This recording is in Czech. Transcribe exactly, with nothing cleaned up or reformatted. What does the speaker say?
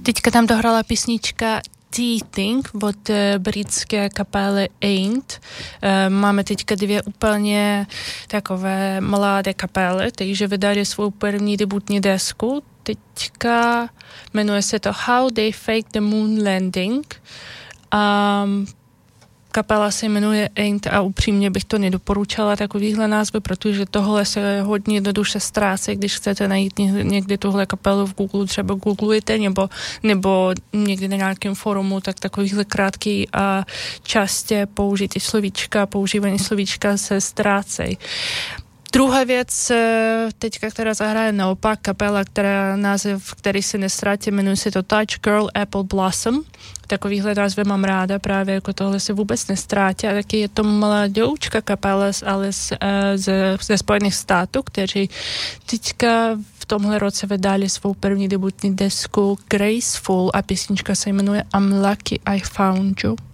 Teďka tam dohrala písnička Teething od britské kapely Ain't. Máme teďka dvě úplně takové mladé kapely, takže vydali svou první debutní desku. Teďka jmenuje se to How They Fake the Moon Landing. Um, Kapela se jmenuje Ain't a upřímně bych to nedoporučala takovýhle názvy, protože tohle se hodně jednoduše ztrácí, když chcete najít někdy tuhle kapelu v Google, třeba googlujete nebo, nebo někdy na nějakém forumu, tak takovýhle krátký a častě použitý slovíčka, používaný slovíčka se ztrácejí. Druhá věc, teďka, která zahraje naopak, kapela, která název, který se nestratí, jmenuje se to Touch Girl Apple Blossom. Takovýhle názvy mám ráda, právě jako tohle se vůbec nestrátí. A taky je to mladoučka kapela, ale z, z, ze Spojených států, kteří teďka v tomhle roce vydali svou první debutní desku Graceful a písnička se jmenuje I'm Lucky I Found You.